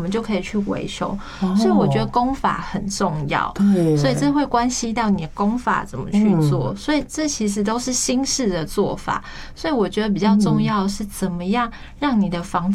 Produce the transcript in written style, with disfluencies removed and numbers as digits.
们就可以去维修。所以我觉得功法很重要， 对， 所以这会关系到你的功法怎么去做，所以这其实都是新式的做法。所以我觉得比较重要的是怎么样让你的房